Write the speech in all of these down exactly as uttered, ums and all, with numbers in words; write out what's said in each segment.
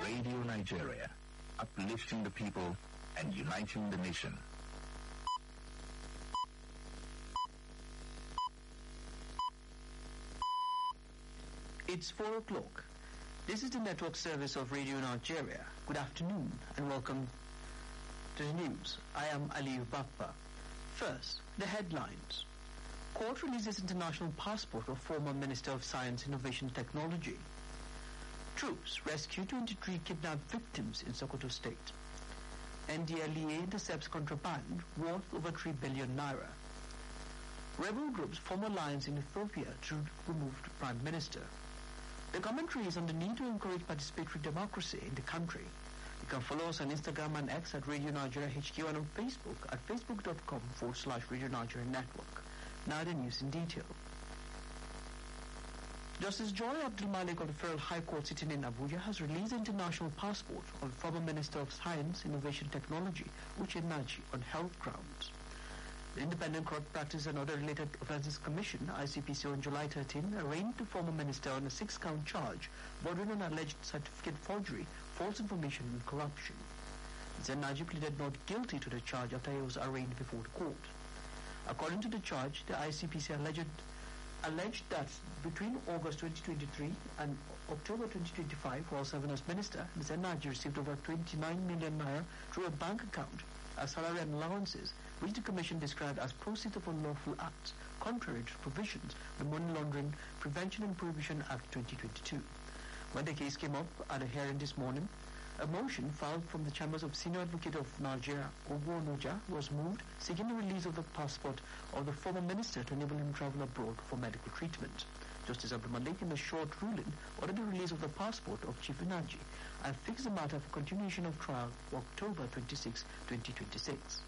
Radio Nigeria, uplifting the people and uniting the nation. It's four o'clock. This is the network service of Radio Nigeria. Good afternoon and welcome to the news. I am Aliyu Bappa. First, the headlines. Court releases international passport of former Minister of Science, Innovation and Technology. Troops rescue twenty-three kidnapped victims in Sokoto State. N D L E A intercepts contraband worth over three billion naira. Rebel groups form alliance in Ethiopia to remove the Prime Minister. The commentary is on the need to encourage participatory democracy in the country. You can follow us on Instagram and X at Radio Nigeria H Q and on Facebook at facebook.com forward slash Radio Nigeria Network. Now the news in detail. Justice Joy Abdul Malik of the Federal High Court sitting in Abuja has released the international passport of former Minister of Science, Innovation and Technology, Uche Nachi, on health grounds. The Independent Corrupt Practice and Other Related Offences Commission, I C P C, on July thirteenth arraigned the former minister on a six-count charge bordering on alleged certificate forgery, false information and corruption. Zenaji pleaded not guilty to the charge after he was arraigned before the court. According to the charge, the I C P C alleged, alleged that between August twenty twenty-three and October twenty twenty-five, while serving as minister, Zenaji received over twenty-nine million naira through a bank account as salary and allowances, which the Commission described as proceeds of unlawful acts, contrary to provisions of the Money Laundering Prevention and Prohibition Act twenty twenty-two. When the case came up at a hearing this morning, a motion filed from the chambers of Senior Advocate of Nigeria, Ogo Onoja, was moved seeking the release of the passport of the former minister to enable him to travel abroad for medical treatment. Justice Abdul Malik, in a short ruling, ordered the release of the passport of Chief Naji and fixed the matter for continuation of trial for October twenty-sixth, twenty twenty-six.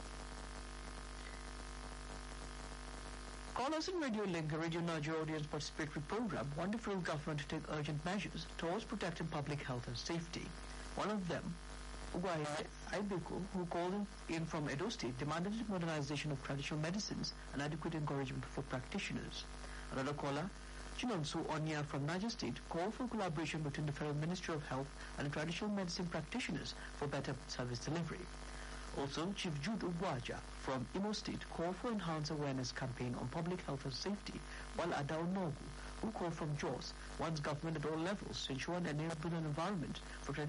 Callers in Radio Link, a Radio Nigeria audience participatory program, want the federal government to take urgent measures towards protecting public health and safety. One of them, Ugwai Aibeko, who called in from Edo State, demanded the modernization of traditional medicines and adequate encouragement for practitioners. Another caller, Chinonso Onya from Niger State, called for collaboration between the Federal Ministry of Health and traditional medicine practitioners for better service delivery. Also, Chief Jude Ugwaja from Imo State called for enhanced awareness campaign on public health and safety, while Adao Nogu, who called from Jos, wants government at all levels to ensure an enabling environment for